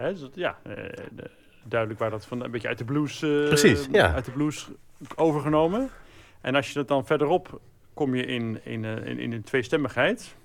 Dus duidelijk waar dat van een beetje uit de blues... Precies, ja. Uit de blues overgenomen. En als je dat dan verderop... kom je in een tweestemmigheid.